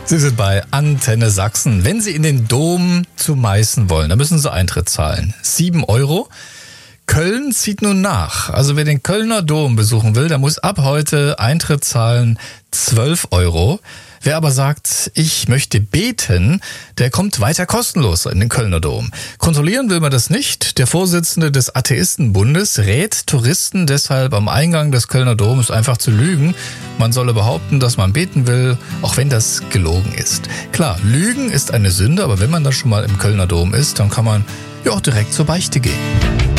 Sie sind bei Antenne Sachsen. Wenn Sie in den Dom zu Meißen wollen, dann müssen Sie Eintritt zahlen. 7 Euro. Köln zieht nun nach. Also wer den Kölner Dom besuchen will, der muss ab heute Eintritt zahlen 12 Euro. Wer aber sagt, ich möchte beten, der kommt weiter kostenlos in den Kölner Dom. Kontrollieren will man das nicht. Der Vorsitzende des Atheistenbundes rät Touristen deshalb am Eingang des Kölner Doms einfach zu lügen. Man solle behaupten, dass man beten will, auch wenn das gelogen ist. Klar, Lügen ist eine Sünde, aber wenn man dann schon mal im Kölner Dom ist, dann kann man ja auch direkt zur Beichte gehen.